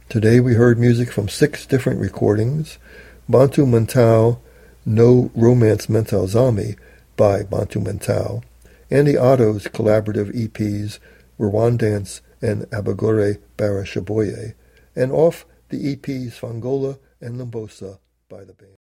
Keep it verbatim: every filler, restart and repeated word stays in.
Today we heard music from six different recordings: Bantu Mental, No Romance Mental Zami by Bantu Mental, Andy Otto's collaborative E Ps Rwandance and Abagore Barashaboye, and off the E Ps Fangola and Limbosa by the band.